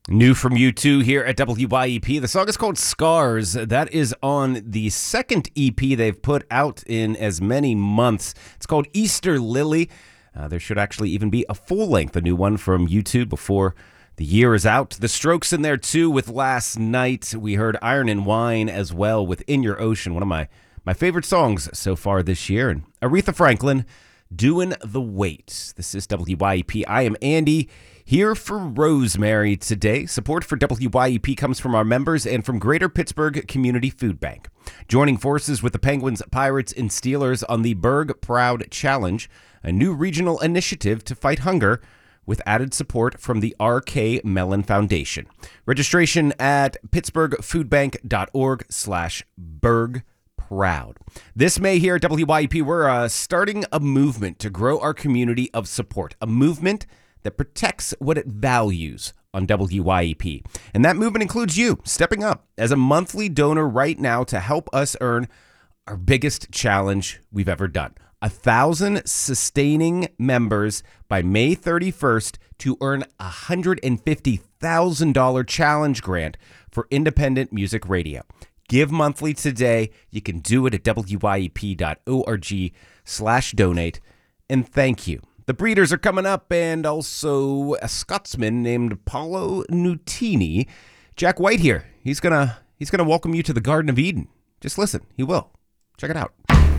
New from U2 here at WYEP. The song is called Scars. That is on the second EP they've put out in as many months. It's called Easter Lily. There should actually even be a full length, a new one from U2 before the year is out. The Strokes in there too with Last Night. We heard Iron and Wine as well with In Your Ocean, one of my favorite songs so far this year. And Aretha Franklin, Doing the Wait. This is WYEP. I am Andy, here for Rosemary today. Support for WYEP comes from our members and from Greater Pittsburgh Community Food Bank. Joining forces with the Penguins, Pirates, and Steelers on the Berg Proud Challenge, a new regional initiative to fight hunger with added support from the R.K. Mellon Foundation. Registration at pittsburghfoodbank.org/Berg Proud. This May here at WYEP, we're starting a movement to grow our community of support, a movement that protects what it values on WYEP. And that movement includes you stepping up as a monthly donor right now to help us earn our biggest challenge we've ever done. 1,000 sustaining members by May 31st to earn a $150,000 challenge grant for independent music radio. Give monthly today. You can do it at wyep.org/donate. And thank you. The Breeders are coming up, and also a Scotsman named Paolo Nutini. Jack White here. He's gonna welcome you to the Garden of Eden. Just listen. He will. Check it out.